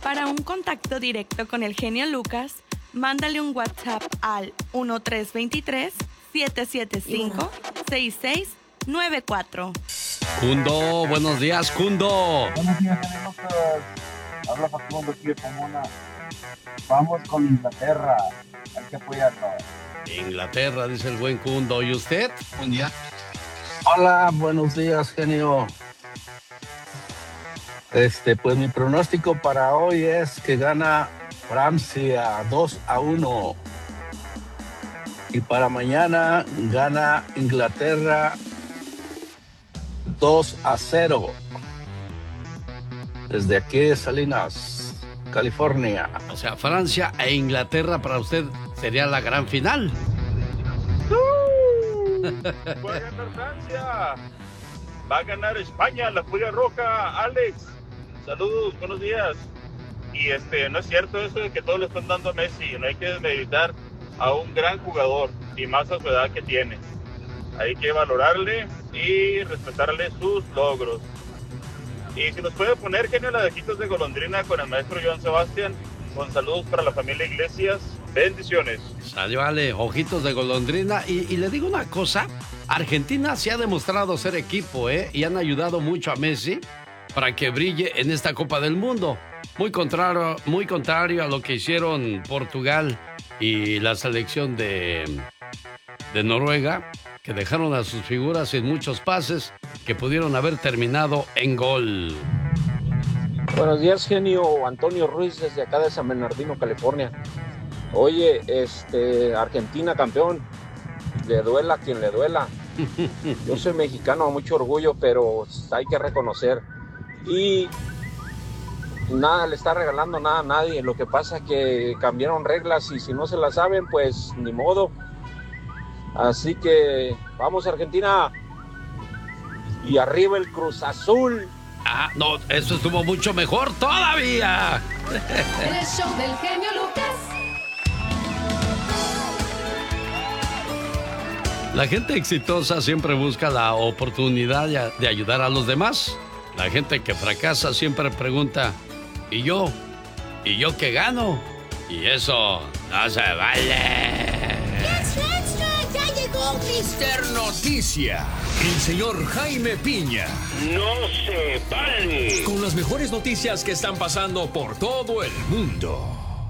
Para un contacto directo con el genio Lucas, mándale un WhatsApp al 1323-775-6694. Cundo, buenos días, Cundo. Buenos días, genio Lucas. Habla Facundo aquí de Pomona. Vamos con Inglaterra. Hay que apoyarnos. Inglaterra, dice el buen Cundo. ¿Y usted? Buen día. Hola, buenos días, genio. Pues mi pronóstico para hoy es que gana Francia 2-1. Y para mañana gana Inglaterra 2-0. Desde aquí de Salinas, California. O sea, Francia e Inglaterra para usted sería la gran final. Va a ganar Francia. Va a ganar España, la Furia Roja. Alex, saludos, buenos días. Y no es cierto eso de que todos le están dando a Messi. No hay que desmeditar a un gran jugador y más a su edad que tiene. Hay que valorarle y respetarle sus logros. Y si nos puede poner, genio, la de Ojitos de Golondrina con el maestro Joan Sebastián, con saludos para la familia Iglesias. Bendiciones. Sale, vale, Ojitos de Golondrina. Y le digo una cosa, Argentina se ha demostrado ser equipo, y han ayudado mucho a Messi para que brille en esta Copa del Mundo. Muy contrario a lo que hicieron Portugal y la selección de Noruega, que dejaron a sus figuras en muchos pases que pudieron haber terminado en gol. Buenos días, genio. Antonio Ruiz desde acá de San Bernardino, California. Oye, Argentina campeón, le duela a quien le duela. Yo soy mexicano, mucho orgullo, pero hay que reconocer. Y nada le está regalando nada a nadie. Lo que pasa es que cambiaron reglas y si no se las saben, pues ni modo. Así que vamos, Argentina. Y arriba el Cruz Azul. Ah, no, eso estuvo mucho mejor todavía. El show del genio Lucas. La gente exitosa siempre busca la oportunidad de ayudar a los demás. La gente que fracasa siempre pregunta, ¿y yo? ¿Y yo qué gano? Y eso no se vale. ¡Ya llegó Mister Noticia! El señor Jaime Piña. ¡No se vale! Con las mejores noticias que están pasando por todo el mundo.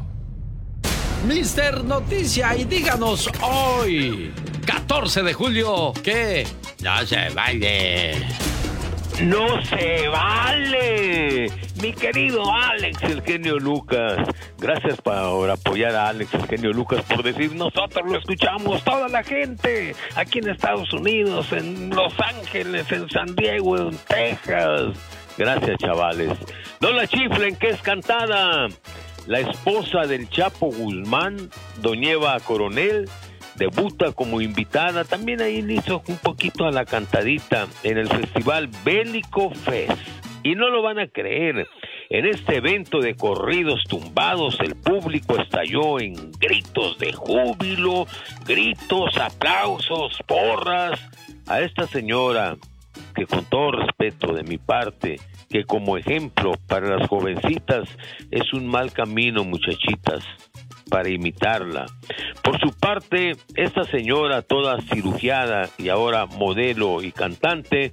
Mister Noticia, y díganos hoy, 14 de julio, ¿qué? No se vale. ¡No se vale! Mi querido Alex, el genio Lucas. Gracias por apoyar a Alex, el genio Lucas, por decir, nosotros lo escuchamos, toda la gente, aquí en Estados Unidos, en Los Ángeles, en San Diego, en Texas. Gracias, chavales. No la chiflen, que es cantada. La esposa del Chapo Guzmán, doña Eva Coronel, debuta como invitada, también ahí hizo un poquito a la cantadita en el Festival Bélico Fest. Y no lo van a creer, en este evento de corridos tumbados el público estalló en gritos de júbilo, gritos, aplausos, porras. A esta señora, que con todo respeto de mi parte, que como ejemplo para las jovencitas es un mal camino, muchachitas, para imitarla. Por su parte, esta señora toda cirugiada y ahora modelo y cantante,